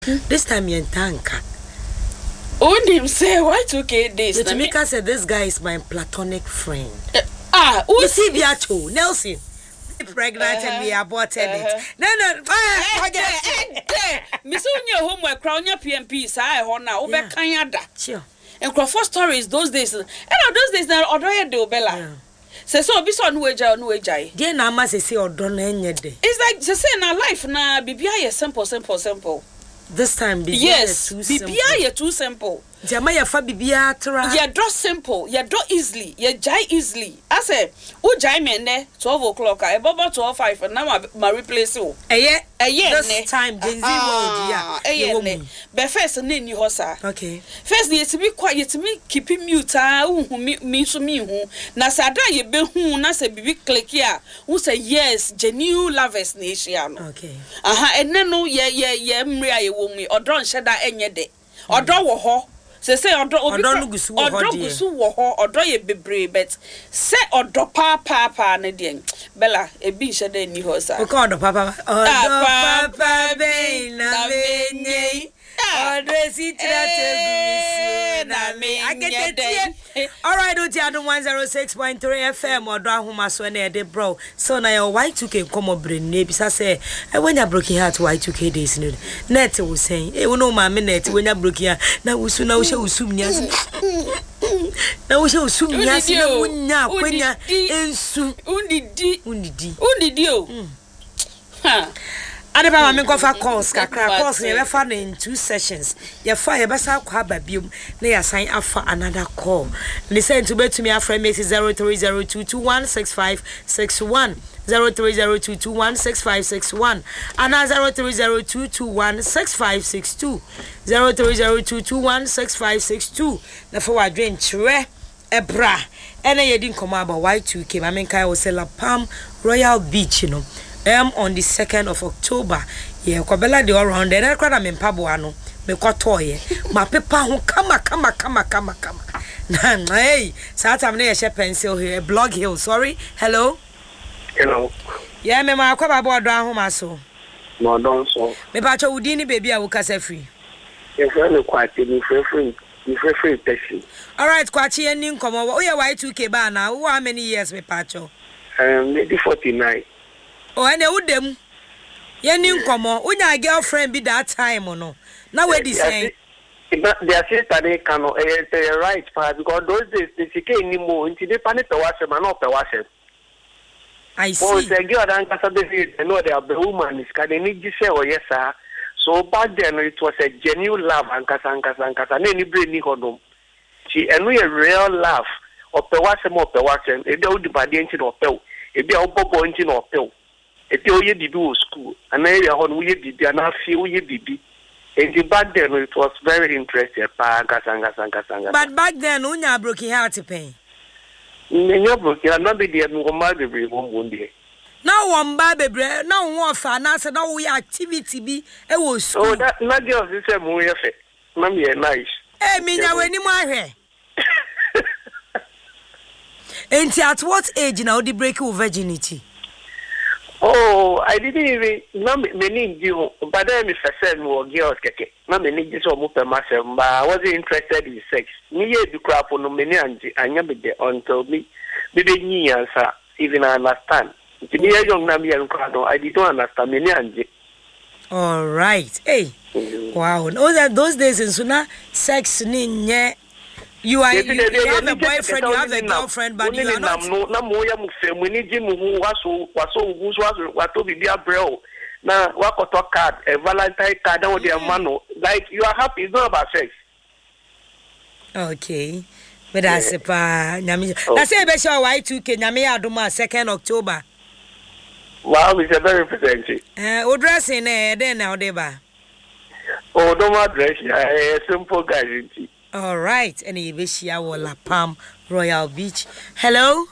This time you're in tanka. Only him say Y2K days. The Jamaica said this guy is my platonic friend. Who see Biacho Nelson? Pregnant and we aborted it. No. Miss on your homework, crown your PMP, say, Hona, over Canada. Sure. And Crawford stories those days. And those days, now, order do Bella. Say so, be so no way. Dear Nama say, or don't end your day. It's like the same in life now. BBI is simple. This time, yes, BBI is too simple. Jamaya fa BBI tra. You draw simple, you draw easily, you jai easily. I say, who jai me ne 12 o'clock, I baba 12:05, and now my replace you. This time, Gen Z world, yeah. But first, name you hosa. Okay. First, you to be quiet to me, keeping mute, me to me who. Nasada ye be who, Nasa be click here, who say yes, genuine lovers nation. Okay. And then no, yeah, Mria, you won't me, or don't shed that any day. Or draw ho. Say odo gusu wo odo ye bebre bet say odo papa na den Bella e bi shede ni ho sa o ka odo papa be na me odo si trate gusu na me agete. All right, oti adom 106.3 FM odo ahoma so na e de bro so na your Y2K come bre na bisa say when you broken heart Y2K days no net wo say e wo no ma me net when you broken heart na usu na usum nias na wo usum nias na wonya kwanya ensu undidi o ha adeba ma me kofa calls kakra calls ne be fa in 2 sessions ye fa ye be sa kwa babium na ya sign afa another call ni say to betumi afra me 0302216561 0302216561 and 0302216562 0302216562 na for wadwen chire ebra ene ye din komo about Y2K ma me kai wo say La Palm Royal Beach on the 2nd of October. Yeah, kwabela de all round and I crowd am pabo ano. Me kwatoye. Ma pepa ho kama. Na hey, Satam na ye pencil here, Blog Hill. Sorry. Hello. Yeah, me ma kwaba bo do ahoma so. No don so. Me ba cho udini baby a wo kasa free. Ye friend kwati ni free person. All right, kwachi eni nkomo. Wo ye Y2K ba na. How many years me pa cho? Maybe 49. Oh, and udem. Ye ni nkomo. Unya girlfriend be that time no. Now we the same. Their sister they can right part because those days they came anymore until they panic to wash them and not to wash them. I see. Oh, the girl and Casabe, they know they are the woman is can they need to say oh yes sir. So back then it was a genuine love and Casanca and any brain hodom. She and we a real love of the wash them up the wash them. If they would be the engine or pill, if they are bobo engine or pill. If you did do school, and then you on we did, and I feel you did. And back then it was very interesting. But back then, unya broke heart to pay. You broke your number, dear, no matter one day. Now one baby, no one fan, I said, no, we activity be a was. Oh, that not girls, it's a movie effect. Mammy, nice. Eh, me now any more hair. And at what age now the break of virginity? Oh, I didn't even know many you, but then if I said more girls, not many just almost a myself, but I wasn't interested in sex. Me, the crap on many and I never get until me, baby, answer, even I understand. To be a young Namian crowd, I didn't understand many and all right, hey, wow, no, that those days in Suna, sex, you have a boyfriend, you have a girlfriend, but you are not. No more, we need him who was to be a bro. Now, what a card, a Valentine card, or their man. Like you are happy, it's not about sex. Okay, but that's a pa. That's a special Y2K. Nyame adoma 2nd October. Wow, it's a very representative. Dressing then now, Deba. Oh, don't dress, a simple guy. All right, and you wish you were La Palm Royal Beach. Hello?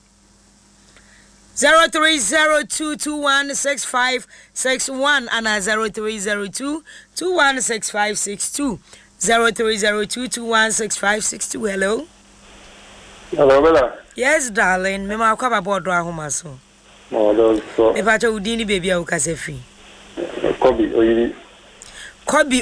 0302216561 and 0302216562. 0302216562. Hello? Hello, Bella. Yes, darling. Me ma kwa board wa homa so. No, don't so. Me pa cho udini baby a ukase free. Kobi,